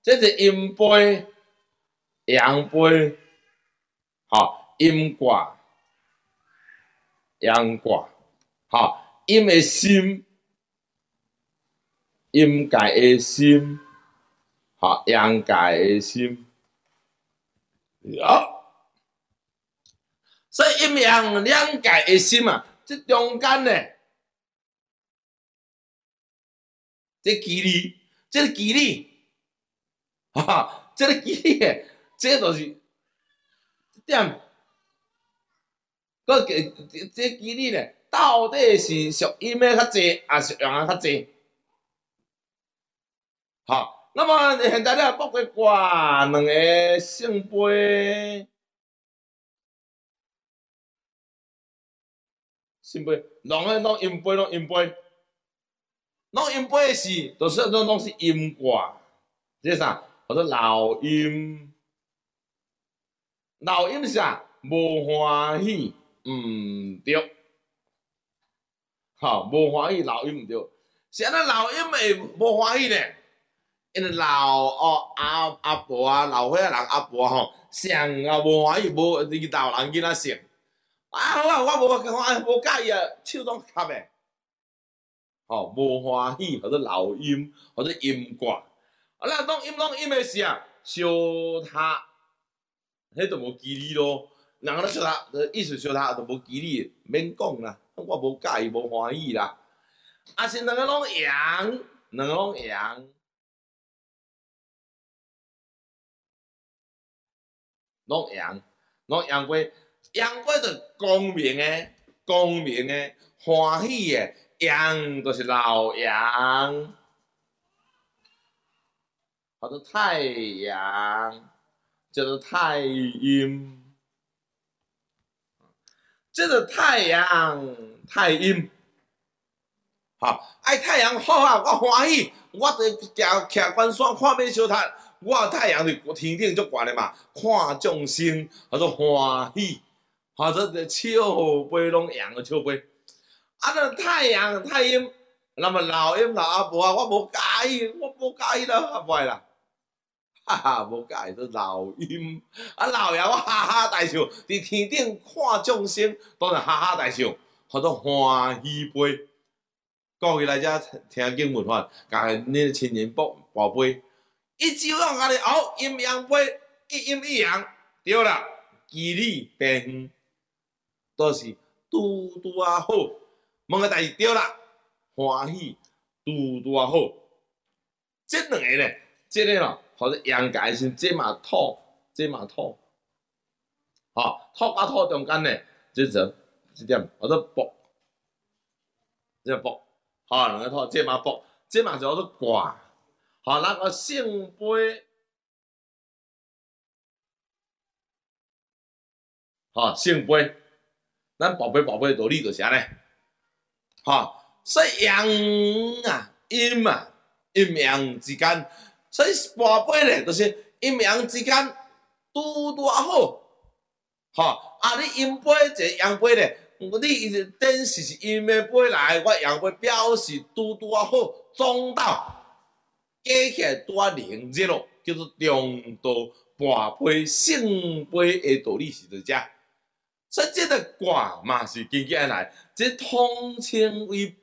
这是阴杯、阳杯，好，阴卦、阳卦，好，阴的心，阴界的心，好，阳界的心，好，所以阴阳两界的心啊，这中间呢，这距离，这个距离，哈，这个距离的，这就是点。个这距离呢，到底是属阴的较济，还是阳的较济？好，那么现在咧，卜个卦两个圣杯，圣杯，拢阴杯，拢阴杯，拢阴杯是，就是拢是阴卦，这是啥？叫做老阴，老阴是啥？无欢喜，对，好，无欢喜，老阴毋对，是安尼老阴会无欢喜呢？因为阿婆啊，老岁仔人阿婆吼，上啊无欢喜，无二老人囡仔性。啊，好啊，我无介意啊，手拢合诶。吼，无欢喜，或者老阴，或者阴卦。啊，咱拢阴诶是啊，相他，迄就无吉利咯。人咧相他，意思相他就无吉利，免讲啦。我无介意，无欢喜啦。啊，是两个拢阳，两个拢阳。拢阳，拢阳过，阳过就光明诶，光明诶，欢喜诶，阳就是老阳，或者太阳，叫做太阴。这个太阳太阴，好，爱太阳好啊，我欢喜，我徛关山看马小塔，我太阳就天顶足悬的嘛，看众生，叫做欢喜，或者笑杯拢阳的笑杯。啊，那太阳太阴，那么老阴老阿婆啊，我无介意，我无介意啦，不啦，哈哈，无介意，都老阴。啊，老爷我哈哈大笑，伫天顶看众生，当然哈哈大笑，叫做欢喜杯。各位来遮听经文法，甲你的亲人宝贝，一朝让甲你学阴阳杯，一阴一阳，对啦，距离平远，都是拄拄啊好。问个代志对啦，欢喜拄拄啊好。这两个咧，这个咯，或者阳界是这嘛土，这嘛土，吼，土甲土中间咧，这点，或者卜，这卜。吼，两个土这嘛卜，这嘛叫做卦。吼，那个圣杯，吼圣杯，咱宝贝道理就是安尼。吼，所以阳啊阴啊阴阳之间，所以跋杯咧，就是阴阳之间拄拄啊好。吼，啊你阴杯一个阳杯咧。你电视是阴的杯来，我阳杯表示拄拄啊好，中道加起来拄啊灵热咯，叫做中道跋杯圣杯的道理是在遮。所以这个卦嘛是根据安来，这统称为